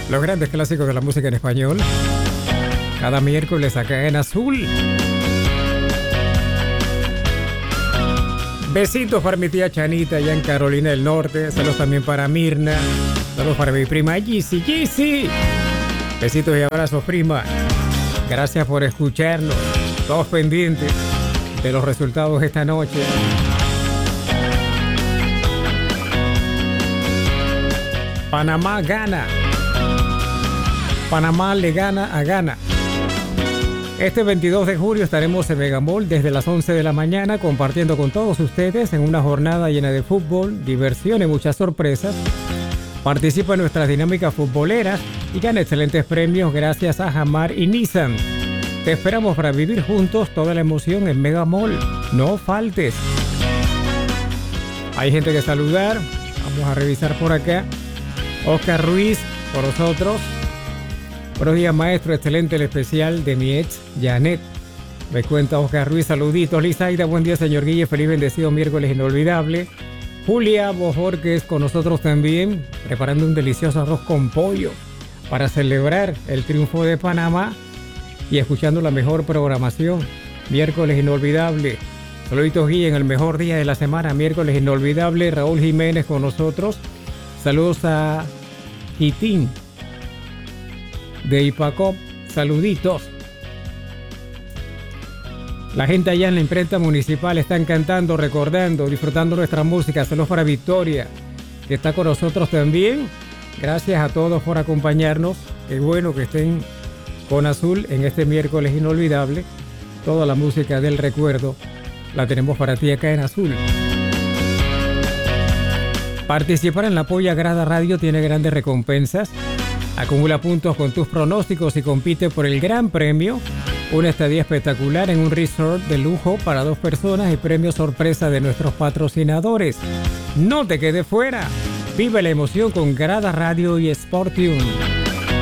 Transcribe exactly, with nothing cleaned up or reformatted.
Los grandes clásicos de la música en español. Cada miércoles acá en Azul. Besitos para mi tía Chanita allá en Carolina del Norte. Saludos también para Mirna. Saludos para mi prima Gizzy. Gizzy. Besitos y abrazos, prima. Gracias por escucharnos. Todos pendientes de los resultados esta noche. Panamá gana. Panamá le gana a Ghana. Este veintidós de julio estaremos en Megamall desde las once de la mañana compartiendo con todos ustedes en una jornada llena de fútbol, diversión y muchas sorpresas. Participa en nuestras dinámicas futboleras y gana excelentes premios gracias a Jamar y Nissan. Te esperamos para vivir juntos toda la emoción en Megamall. No faltes. Hay gente que saludar. Vamos a revisar por acá. Oscar Ruiz, por nosotros. Buenos días, maestro. Excelente el especial de mi ex, Janet. Me cuenta Oscar Ruiz. Saluditos. Lizaida, buen día, señor Guille. Feliz bendecido miércoles inolvidable. Julia Bojorquez con nosotros también, preparando un delicioso arroz con pollo para celebrar el triunfo de Panamá y escuchando la mejor programación. Miércoles inolvidable. Saluditos, Guille, en el mejor día de la semana. Miércoles inolvidable. Raúl Jiménez con nosotros. Saludos a Gitín de Ipacop, saluditos. La gente allá en la imprenta municipal están cantando, recordando, disfrutando nuestra música. Saludos para Victoria, que está con nosotros también. Gracias a todos por acompañarnos. Qué bueno que estén con Azul en este miércoles inolvidable. Toda la música del recuerdo la tenemos para ti acá en Azul. Participar en la Polla Grada Radio tiene grandes recompensas. Acumula puntos con tus pronósticos y compite por el gran premio. Una estadía espectacular en un resort de lujo para dos personas y premio sorpresa de nuestros patrocinadores. No te quedes fuera. Vive la emoción con Grada Radio y Sportium.